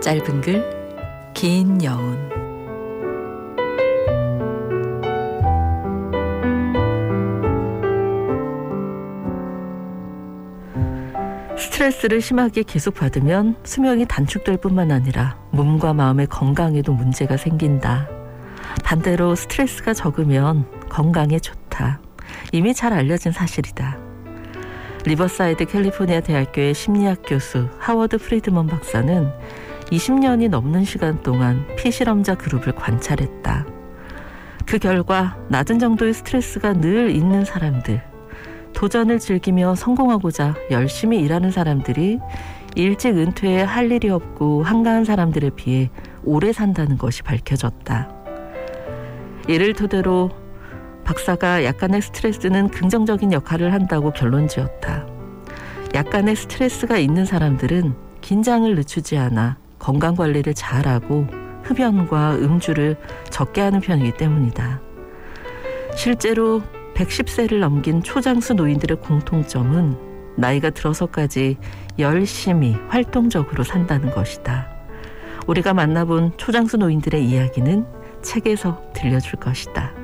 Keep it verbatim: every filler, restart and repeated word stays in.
짧은 글, 긴 여운. 스트레스를 심하게 계속 받으면 수명이 단축될 뿐만 아니라 몸과 마음의 건강에도 문제가 생긴다. 반대로 스트레스가 적으면 건강에 좋다. 이미 잘 알려진 사실이다. 리버사이드 캘리포니아 대학교의 심리학 교수 하워드 프리드먼 박사는 이십 년이 넘는 시간 동안 피실험자 그룹을 관찰했다. 그 결과 낮은 정도의 스트레스가 늘 있는 사람들, 도전을 즐기며 성공하고자 열심히 일하는 사람들이 일찍 은퇴해 할 일이 없고 한가한 사람들에 비해 오래 산다는 것이 밝혀졌다. 이를 토대로 박사가 약간의 스트레스는 긍정적인 역할을 한다고 결론지었다. 약간의 스트레스가 있는 사람들은 긴장을 늦추지 않아 건강관리를 잘하고 흡연과 음주를 적게 하는 편이기 때문이다. 실제로 백십 세를 넘긴 초장수 노인들의 공통점은 나이가 들어서까지 열심히 활동적으로 산다는 것이다. 우리가 만나본 초장수 노인들의 이야기는 책에서 들려줄 것이다.